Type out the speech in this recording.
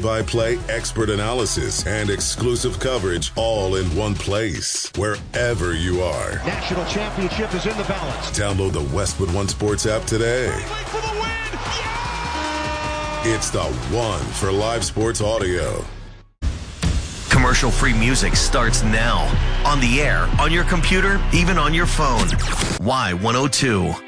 play-by-play expert analysis and exclusive coverage all in one place, wherever you are. National championship is in the balance. Download the Westwood One Sports app today. For the win! Yeah! It's the one for live sports audio. Commercial-free music starts now. On the air, on your computer, even on your phone. Y102.